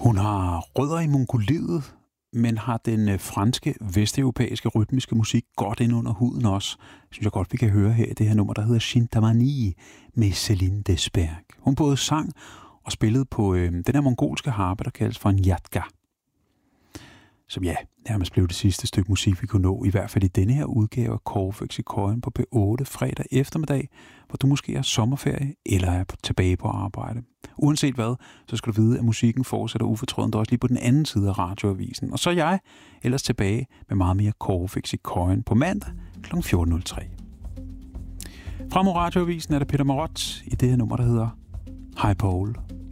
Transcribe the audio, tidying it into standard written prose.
Hun har rødder i Mongoliet, men har den franske, vesteuropæiske rytmiske musik godt ind under huden også. Synes jeg godt, vi kan høre her i det her nummer, der hedder Shintamani med Céline Desberg. Hun både sang og spillede på den her mongolske harpe, der kaldes for en yatga. Som nærmest blev det sidste stykke musik, vi kunne nå, i hvert fald i denne her udgave af Corfix i Køjen på P8 fredag eftermiddag, hvor du måske er sommerferie eller er tilbage på arbejde. Uanset hvad, så skal du vide, at musikken fortsætter ufortrødent også lige på den anden side af radioavisen. Og så er jeg ellers tilbage med meget mere Corfix i Køjen på mandag kl. 14.03. Frem mod radioavisen er der Peter Marot i det her nummer, der hedder High Pole.